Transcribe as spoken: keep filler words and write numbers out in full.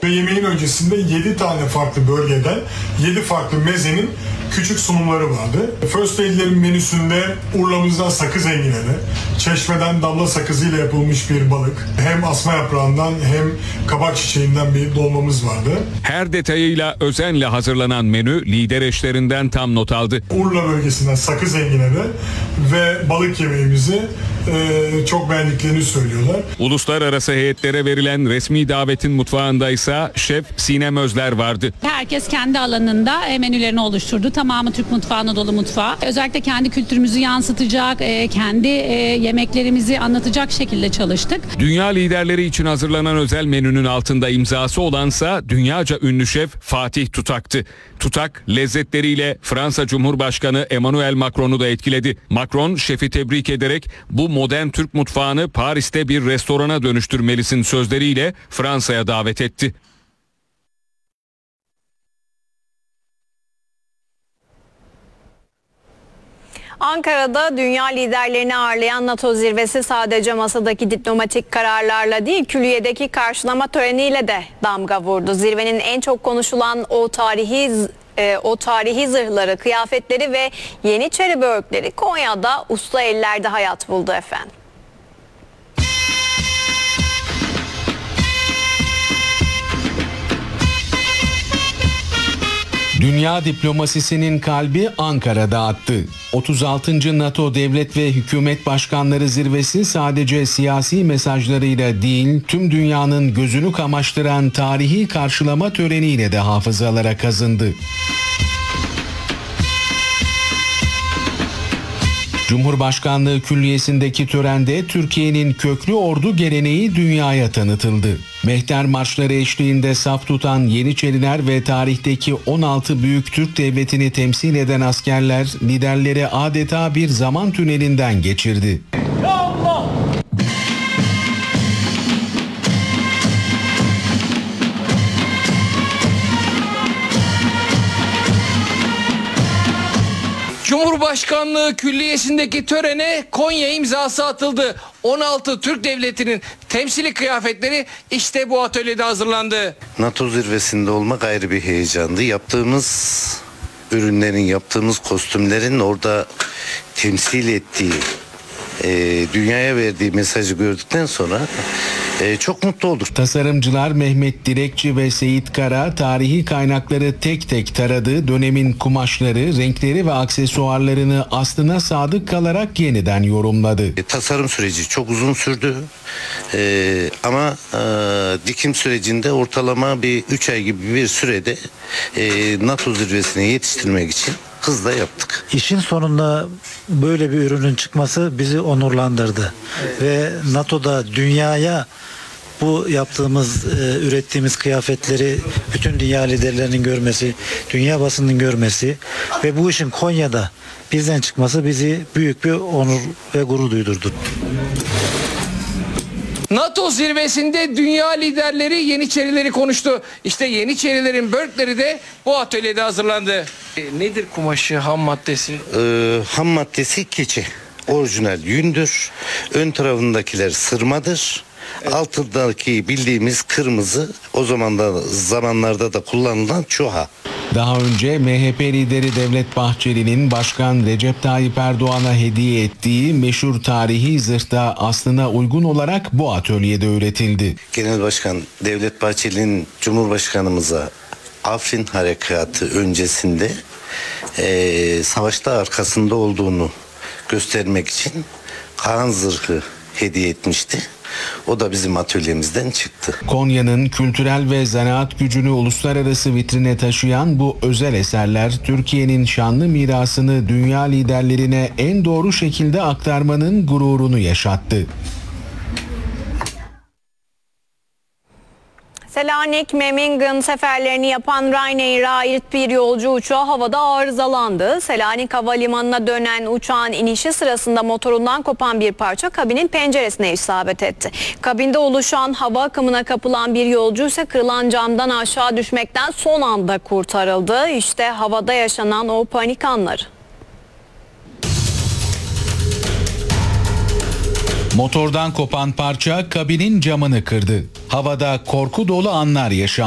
Ve yemeğin öncesinde yedi tane farklı bölgeden yedi farklı mezenin küçük sunumları vardı. First Lady'lerin menüsünde Urla'mızdan sakız enginarı, Çeşme'den damla sakızıyla yapılmış bir balık, hem asma yaprağından hem kabak çiçeğinden bir dolmamız vardı. Her detayıyla özenle hazırlanan menü lider eşlerinden tam not aldı. Urla bölgesinden sakız enginarı ve balık yemeğimizi e, çok beğendiklerini söylüyorlar. Uluslararası heyetlere verilen resmi davetin mutfağında ise şef Sinem Özler vardı. Herkes kendi alanında menülerini oluşturdu. Tamamı Türk mutfağı, Anadolu mutfağı. Özellikle kendi kültürümüzü yansıtacak, kendi yemeklerimizi anlatacak şekilde çalıştık. Dünya liderleri için hazırlanan özel menünün altında imzası olansa dünyaca ünlü şef Fatih Tutak'tı. Tutak lezzetleriyle Fransa Cumhurbaşkanı Emmanuel Macron'u da etkiledi. Macron şefi tebrik ederek bu modern Türk mutfağını Paris'te bir restorana dönüştürmelisin sözleriyle Fransa'ya davet etti. Ankara'da dünya liderlerini ağırlayan NATO zirvesi sadece masadaki diplomatik kararlarla değil, külliyedeki karşılama töreniyle de damga vurdu. Zirvenin en çok konuşulan o tarihi e, o tarihi zırhları, kıyafetleri ve Yeniçeri börkleri Konya'da usta ellerde hayat buldu efendim. Dünya diplomasisinin kalbi Ankara'da attı. otuz altıncı NATO Devlet ve Hükümet Başkanları Zirvesi sadece siyasi mesajlarıyla değil, tüm dünyanın gözünü kamaştıran tarihi karşılama töreniyle de hafızalara kazındı. Cumhurbaşkanlığı Külliyesi'ndeki törende Türkiye'nin köklü ordu geleneği dünyaya tanıtıldı. Mehter marşları eşliğinde saf tutan Yeniçeriler ve tarihteki on altı büyük Türk devletini temsil eden askerler liderleri adeta bir zaman tünelinden geçirdi. Allah! Cumhurbaşkanlığı Külliyesi'ndeki törene Konya imzası atıldı. on altı Türk devletinin temsili kıyafetleri işte bu atölyede hazırlandı. NATO zirvesinde olmak ayrı bir heyecandı. Yaptığımız ürünlerin, yaptığımız kostümlerin orada temsil ettiği, e, dünyaya verdiği mesajı gördükten sonra e, çok mutlu olduk. Tasarımcılar Mehmet Direkçi ve Seyit Kara tarihi kaynakları tek tek taradı. Dönemin kumaşları, renkleri ve aksesuarlarını aslına sadık kalarak yeniden yorumladı. E, tasarım süreci çok uzun sürdü. E, ama e, dikim sürecinde ortalama bir üç ay gibi bir sürede e, NATO zirvesine yetiştirmek için hızla yaptık. İşin sonunda böyle bir ürünün çıkması bizi onurlandırdı. Evet. Ve NATO'da dünyaya bu yaptığımız, e, ürettiğimiz kıyafetleri bütün dünya liderlerinin görmesi, dünya basının görmesi ve bu işin Konya'da bizden çıkması bizi büyük bir onur ve gurur duydurdu. NATO zirvesinde dünya liderleri Yeniçerileri konuştu. İşte Yeniçerilerin börkleri de bu atölyede hazırlandı. E, nedir kumaşı, ham maddesi? Ee, ham maddesi keçi. Orijinal yündür. Ön tarafındakiler sırmadır. Evet. Altındaki bildiğimiz kırmızı, o zaman da zamanlarda da kullanılan çuha. Daha önce M H P lideri Devlet Bahçeli'nin Başkan Recep Tayyip Erdoğan'a hediye ettiği meşhur tarihi zırh da aslına uygun olarak bu atölyede üretildi. Genel Başkan Devlet Bahçeli'nin Cumhurbaşkanımıza Afrin Harekatı öncesinde e, savaşta arkasında olduğunu göstermek için Kaan zırhı hediye etmişti. O da bizim atölyemizden çıktı. Konya'nın kültürel ve zanaat gücünü uluslararası vitrine taşıyan bu özel eserler Türkiye'nin şanlı mirasını dünya liderlerine en doğru şekilde aktarmanın gururunu yaşattı. Selanik Memmingen seferlerini yapan Ryanair'a ait bir yolcu uçağı havada arızalandı. Selanik Havalimanı'na dönen uçağın inişi sırasında motorundan kopan bir parça kabinin penceresine isabet etti. Kabinde oluşan hava akımına kapılan bir yolcu ise kırılan camdan aşağı düşmekten son anda kurtarıldı. İşte havada yaşanan o panik anları. Motordan kopan parça kabinin camını kırdı. Havada korku dolu anlar yaşandı.